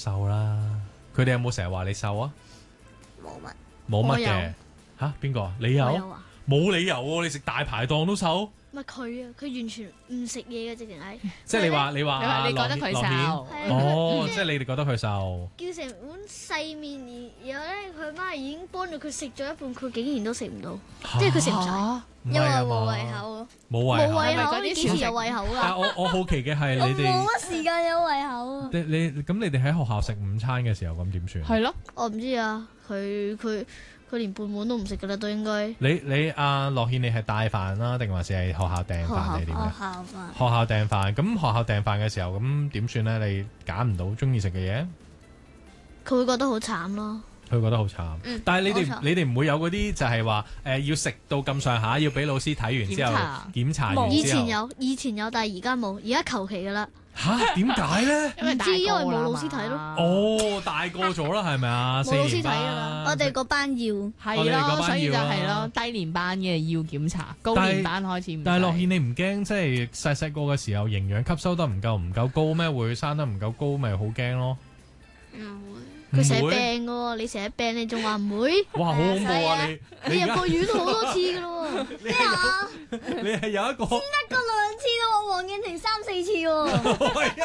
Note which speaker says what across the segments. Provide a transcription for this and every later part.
Speaker 1: 瘦啦。佢哋有冇成日話你瘦啊？冇乜嘅。吓，邊個？你有？冇理由喎！你食大排檔都瘦。
Speaker 2: 唔係佢啊，佢完全唔食嘢嘅，直情係。
Speaker 1: 即係你話
Speaker 3: 你覺得佢瘦？
Speaker 1: 哦，即係你哋覺得佢瘦。
Speaker 2: 叫成碗細麵，然後咧佢媽已經幫到佢食咗一半，佢竟然都食唔到，即係佢食唔晒，因為冇胃口。冇胃口，你幾時有胃口
Speaker 1: 但
Speaker 2: 㗎？
Speaker 1: 我好奇嘅係你哋
Speaker 2: 冇乜時間有胃口啊！
Speaker 1: 你哋喺學校食午餐嘅時候咁點算？
Speaker 3: 係咯，
Speaker 2: 我唔知啊，佢連半碗都唔食㗎啦，都應該。
Speaker 1: 你阿樂軒，你係帶飯啦，定還是係學校訂飯定點嘅？學校訂飯。咁學校訂飯嘅時候，咁點算咧？你揀唔到中意食嘅嘢，
Speaker 2: 佢會覺得好慘咯。
Speaker 1: 佢覺得好慘。但係你哋唔會有嗰啲就係話要食到咁上下，要俾老師睇完之後檢查完之後。
Speaker 2: 以前有，但係而家冇，而家求其㗎啦。
Speaker 1: 吓？點解咧？
Speaker 2: 唔知，因為冇老師睇咯。
Speaker 1: 哦，大個咗啦，係咪啊？
Speaker 2: 冇老師睇㗎啦。我哋個班要
Speaker 3: 係咯，所以就係咯，低年班嘅要檢查，高年班開始唔使。
Speaker 1: 但係樂軒，你唔驚即係細個嘅時候營養吸收得唔夠高咩？會生得唔夠高，咪好驚咯。
Speaker 2: 佢成日病㗎喎，你成日病，你仲話唔會？
Speaker 1: 哇，好恐怖啊！
Speaker 2: 你入過院好多次㗎咯喎。咩啊？
Speaker 1: 你係有一個
Speaker 2: 先得個2次咯，黃建庭3、4次喎。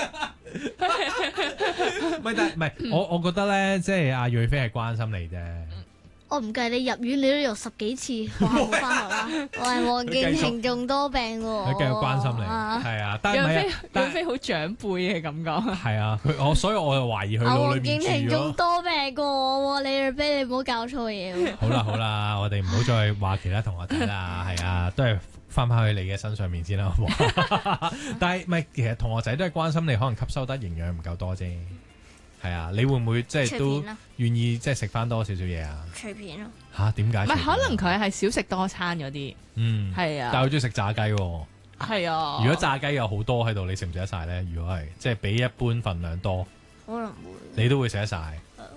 Speaker 1: 唔係，我覺得咧，即係阿瑞飛係關心你啫。
Speaker 2: 我唔計你入院，你都有10幾次學校冇翻學啦。我係黃建庭仲多病喎。
Speaker 1: 佢繼續關心你，係啊。但係
Speaker 3: 瑞飛好長輩嘅感覺。
Speaker 1: 係啊，所以我就懷疑佢腦裏面住咗。
Speaker 2: 黃建庭仲多病過我喎，你瑞飛你唔好搞錯嘢。
Speaker 1: 好啦，我哋唔好再話其他同學仔啦。係啊，都係翻返去你嘅身上面先啦，好唔好？但係唔係，其實同學仔都係關心你，可能吸收得營養唔夠多啫。係啊，你會唔會即係都願意即係食翻多少少嘢啊？
Speaker 2: 隨便咯。
Speaker 1: 吓？點解？
Speaker 3: 唔係，可能佢係少食多餐嗰啲。係啊。
Speaker 1: 但係佢中意食炸雞喎。
Speaker 3: 係啊。如
Speaker 1: 果炸雞有好多喺度，你食唔食得晒咧？如果係即係比一般份量多，
Speaker 2: 可能會。
Speaker 1: 你都會食得晒。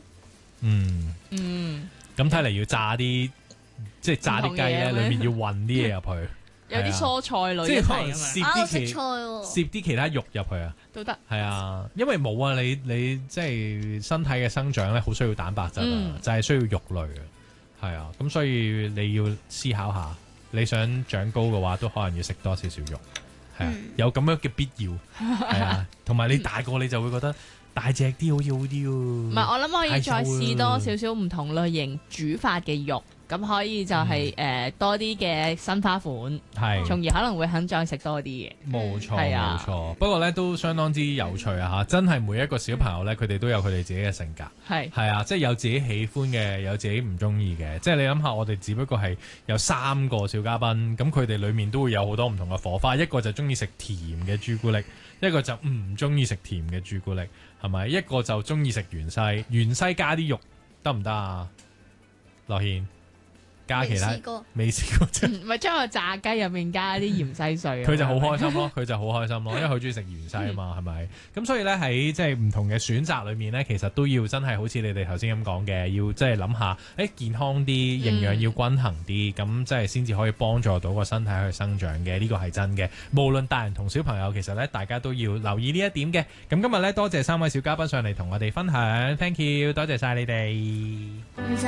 Speaker 1: 咁睇嚟要炸啲，即係炸啲雞咧，裏面要混啲嘢入去。
Speaker 3: 有啲蔬菜類，
Speaker 1: 即係可能攝啲其他肉入去啊，
Speaker 3: 都得。
Speaker 1: 係啊，因為冇啊，你即係身體嘅生長咧，好需要蛋白質啊，就係需要肉類啊，係啊，咁所以你要思考下，你想長高嘅話，都可能要食多少少肉，係啊，有咁樣嘅必要，係啊，同埋你大個你就會覺得大隻啲好似好啲喎。
Speaker 3: 唔係，我諗可以再試多少少唔同類型煮法嘅肉。咁可以就係多啲嘅新花款，係，從而可能會肯再食多啲嘅。
Speaker 1: 冇錯，冇錯。不過咧都相當之有趣啊！嚇，真係每一個小朋友咧，佢哋都有佢哋自己嘅性格。係啊，即係有自己喜歡嘅，有自己唔中意嘅。即係你諗下，我哋只不過係有3個小嘉賓，咁佢哋裡面都會有好多唔同嘅火花。一個就中意食甜嘅朱古力，一個就唔中意食甜嘅朱古力，係咪？一個就中意食芫茜加啲肉得唔得啊？樂軒。加其他未試過啫，
Speaker 3: 唔係將個炸雞入面加啲芫茜碎，
Speaker 1: 佢就好開心咯，因為佢中意食芫茜啊嘛，係咪？咁所以咧喺即係唔同嘅選擇裏面咧，其實都要真係好似你哋頭先咁講嘅，要即係諗下，健康啲，營養要均衡啲，咁即係先至可以幫助到個身體去生長嘅，呢個係真嘅。無論大人同小朋友，其實咧大家都要留意呢一點嘅。咁今日咧多謝3位小嘉賓上嚟同我哋分享 ，thank you， 多謝晒你哋。